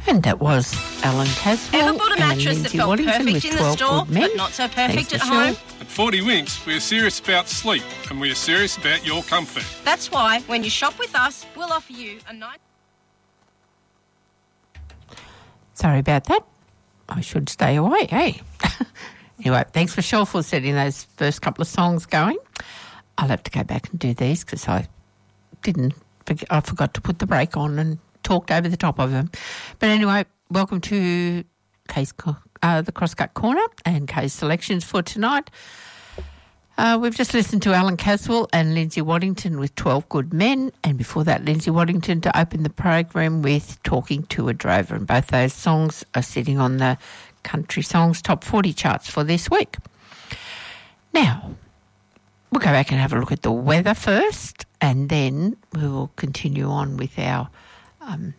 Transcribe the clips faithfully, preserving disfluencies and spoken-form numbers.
And that was Alan Caswell. Ever bought a mattress that felt perfect in the store, but not so perfect at home? At forty Winks, we are serious about sleep, and we are serious about your comfort. That's why, when you shop with us, we'll offer you a night... Sorry about that. I should stay away, hey? Anyway, thanks for Michelle for setting those first couple of songs going. I'll have to go back and do these because I didn't... I forgot to put the break on and talked over the top of them. But anyway, welcome to Kay's, uh, the Crosscut Corner and Kay's selections for tonight. Uh, we've just listened to Alan Caswell and Lindsay Waddington with twelve Good Men, and before that Lindsay Waddington to open the program with Talking to a Drover, and both those songs are sitting on the Country Songs Top forty charts for this week. Now, we'll go back and have a look at the weather first, and then we will continue on with our Um,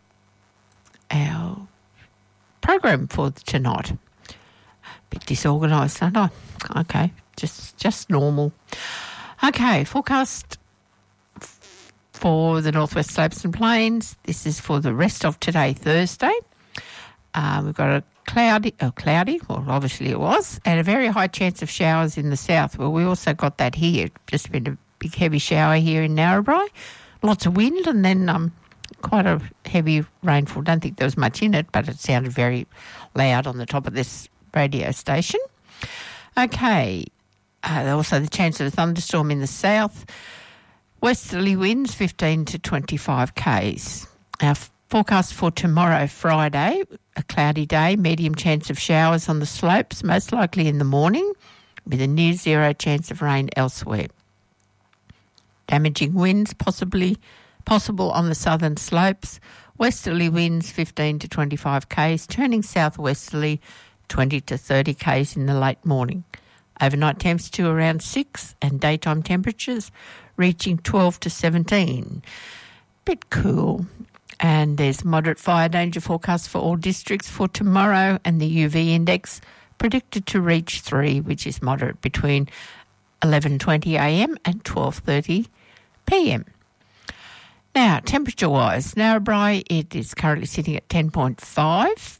our program for tonight. A bit disorganised, aren't I? Okay, just just normal. Okay, forecast f- for the Northwest Slopes and Plains. This is for the rest of today, Thursday. Uh, we've got a cloudy, oh, cloudy, well, obviously it was, and a very high chance of showers in the south. Well, we also got that here. Just been a big heavy shower here in Narrabri. Lots of wind, and then um. quite a heavy rainfall. Don't think there was much in it, but it sounded very loud on the top of this radio station. Okay, uh, also the chance of a thunderstorm in the south. Westerly winds fifteen to twenty-five k's. Our forecast for tomorrow, Friday, a cloudy day, medium chance of showers on the slopes, most likely in the morning, with a near zero chance of rain elsewhere. Damaging winds possibly possible on the southern slopes. Westerly winds fifteen to twenty-five k's, turning southwesterly twenty to thirty k's in the late morning. Overnight temps to around six, and daytime temperatures reaching twelve to seventeen. Bit cool. And there's moderate fire danger forecast for all districts for tomorrow, and the U V index predicted to reach three, which is moderate between eleven twenty a m and twelve thirty p m. Now, temperature-wise, Narrabri, it is currently sitting at ten point five.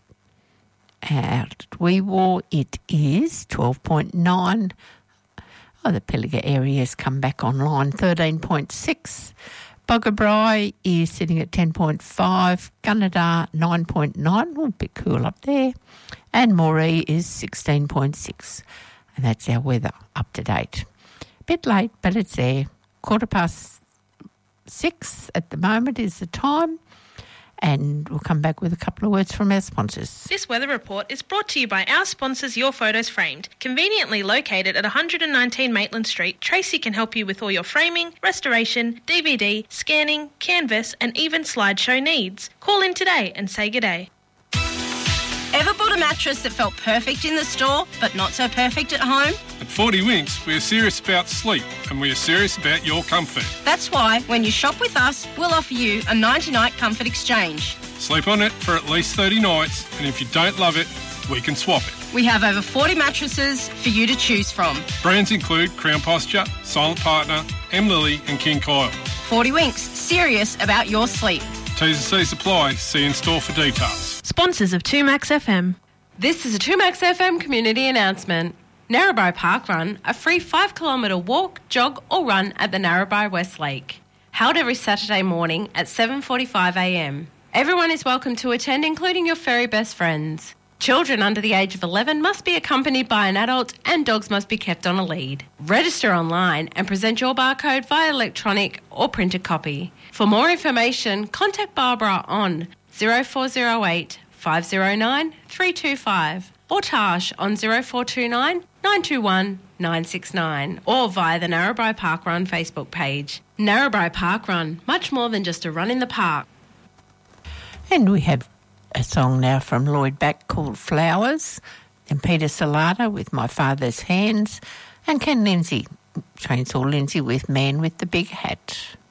At Wee Waa, it is twelve point nine. Oh, the Pilliga area has come back online, thirteen point six. Boggabri is sitting at ten point five. Gunnedah, nine point nine. Oh, a bit cool up there. And Moree is sixteen point six. And that's our weather up to date. Bit late, but it's there. Quarter past six at the moment is the time, and we'll come back with a couple of words from our sponsors. This weather report is brought to you by our sponsors, Your Photos Framed. Conveniently located at one hundred nineteen Maitland Street, Tracy can help you with all your framing, restoration, D V D, scanning, canvas and even slideshow needs. Call in today and say g'day. Ever bought a mattress that felt perfect in the store, but not so perfect at home? At forty Winks, we are serious about sleep, and we are serious about your comfort. That's why, when you shop with us, we'll offer you a ninety-night comfort exchange. Sleep on it for at least thirty nights, and if you don't love it, we can swap it. We have over forty mattresses for you to choose from. Brands include Crown Posture, Silent Partner, M. Lily and King Coil. forty Winks, serious about your sleep. T's and C's apply. See in store for details. Sponsors of two Max F M. This is a two Max F M community announcement. Narrabri Park Run, a free five kilometre walk, jog or run at the Narrabri West Lake. Held every Saturday morning at seven forty-five a m. Everyone is welcome to attend, including your furry best friends. Children under the age of eleven must be accompanied by an adult, and dogs must be kept on a lead. Register online and present your barcode via electronic or printed copy. For more information, contact Barbara on zero four zero eight, five zero nine, three two five or Tash on zero four two nine, nine two one, nine six nine or via the Narrabri Park Run Facebook page. Narrabri Park Run, much more than just a run in the park. And we have a song now from Lloyd Back called Flowers, and Peter Salata with My Father's Hands, and Ken Lindsay, Chainsaw Lindsay with Man with the Big Hat.